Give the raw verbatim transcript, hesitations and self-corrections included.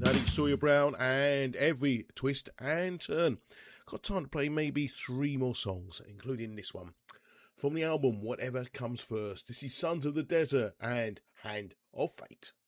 That is Sawyer Brown and Every Twist and Turn. Got time to play maybe three more songs, including this one. From the album Whatever Comes First, this is Sons of the Desert and Hand of Fate.